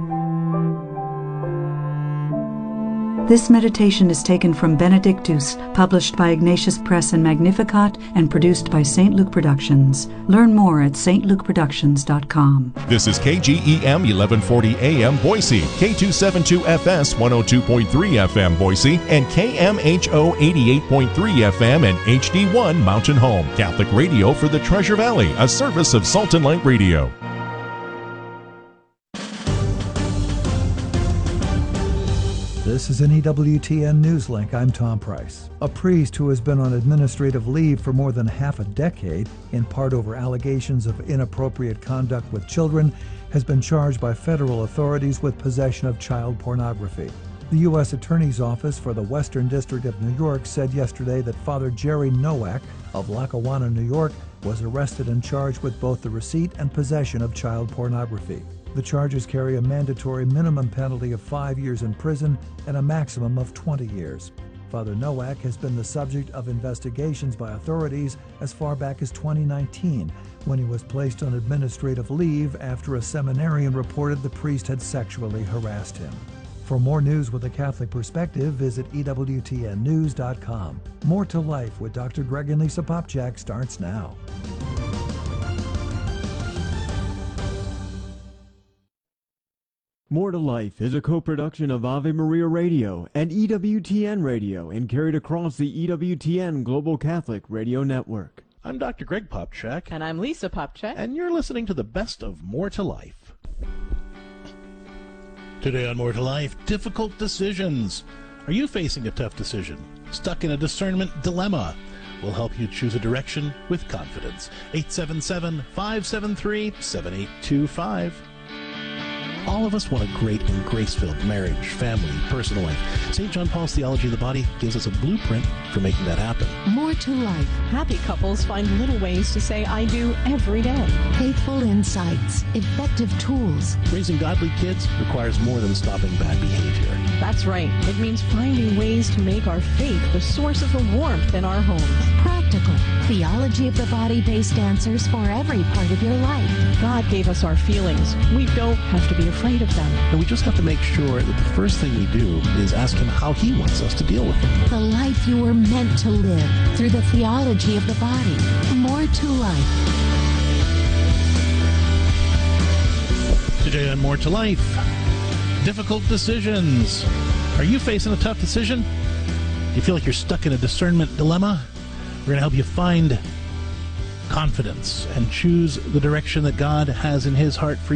This meditation is taken from Benedictus, published by Ignatius Press and Magnificat, and produced by Saint Luke Productions. Learn more at s t luke productions dot com. This is K G E M eleven forty A M Boise, K two seventy-two F S one oh two point three F M Boise, and K M H O eighty-eight point three F M and H D one Mountain Home. Catholic radio for the Treasure Valley, a service of Salt and Light Radio. This is an E W T N Newslink. I'm Tom Price. A priest who has been on administrative leave for more than half a decade, in part over allegations of inappropriate conduct with children, has been charged by federal authorities with possession of child pornography. The U S Attorney's Office for the Western District of New York said yesterday that Father Jerry Nowak of Lackawanna, New York, was arrested and charged with both the receipt and possession of child pornography. The charges carry a mandatory minimum penalty of five years in prison and a maximum of twenty years. Father Nowak has been the subject of investigations by authorities as far back as twenty nineteen, when he was placed on administrative leave after a seminarian reported the priest had sexually harassed him. For more news with a Catholic perspective, visit E W T N news dot com. More to Life with Doctor Greg and Lisa Popchak starts now. More to Life is a co-production of Ave Maria Radio and E W T N Radio and carried across the E W T N Global Catholic Radio Network. I'm Doctor Greg Popchak. And I'm Lisa Popchak. And you're listening to the best of More to Life. Today on More to Life, difficult decisions. Are you facing a tough decision? Stuck in a discernment dilemma? We'll help you choose a direction with confidence. eight seven seven, five seven three, seven eight two five. All of us want a great and grace-filled marriage, family, personal life. Saint John Paul's Theology of the Body gives us a blueprint for making that happen. More to life. Happy couples find little ways to say I do every day. Faithful insights, effective tools. Raising godly kids requires more than stopping bad behavior. That's right. It means finding ways to make our faith the source of the warmth in our homes. Practical, theology of the body-based answers for every part of your life. God gave us our feelings. We don't have to be afraid of them. And we just have to make sure that the first thing we do is ask Him how He wants us to deal with them. The life you were meant to live through the theology of the body. More to life. Today on More to Life, difficult decisions. Are you facing a tough decision? Do you feel like you're stuck in a discernment dilemma? We're going to help you find confidence and choose the direction that God has in His heart for you.